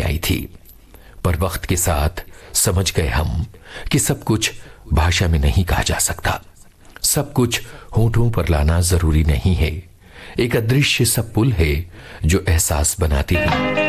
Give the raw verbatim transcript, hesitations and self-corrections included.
आई थी, पर वक्त के साथ समझ गए हम कि सब कुछ भाषा में नहीं कहा जा सकता, सब कुछ होठों पर लाना जरूरी नहीं है। एक अदृश्य सा पुल है जो एहसास बनाती है।